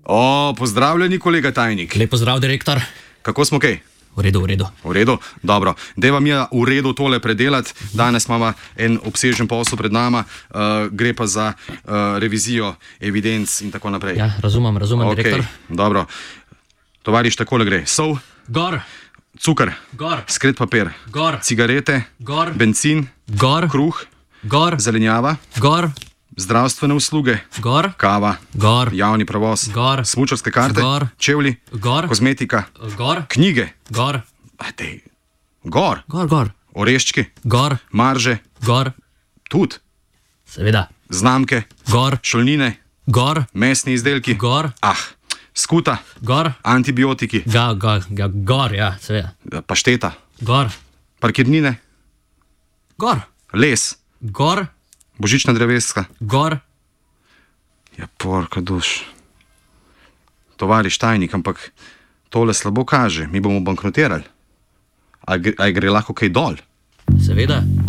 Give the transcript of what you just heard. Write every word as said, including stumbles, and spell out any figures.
O, pozdravljeni, kolega tajnik. Lep pozdrav, direktor. Kako smo kaj? V redu, v redu. V redu, dobro. Deva mi je v redu tole predelati. Danes imamo en obsežen posel pred nama, uh, gre pa za uh, revizijo evidenc in tako naprej. Ja, razumem, razumem, okay, direktor. Dobro. Tovariš, takole gre. Sol, Gor, cukor, gor, skret papir, gor, cigarete, gor, bencin, gor, kruh, gor, zelenjava, gor, zdravstvene usluge, gor, kava, gor, javni prevoz, gor, smučarske karte, gor, čevlji, gor, kozmetika, gor, knjige, gor, Adej, gor, gor, gor, oreščki, gor, marže, gor, tudi, seveda, znamke, gor, šolnine, gor, mesni izdelki, gor, ah, skuta, gor, antibiotiki, ga, ga, ga, gor, ja, seveda, pašteta, gor, parkirnine, gor, les, gor, božična dreveska. gor, Ja, porka duš. Tovariš tajnik, ampak tole slabo kaže. Mi bomo bankrotirali. A, gre- a gre lahko kaj dol? seveda.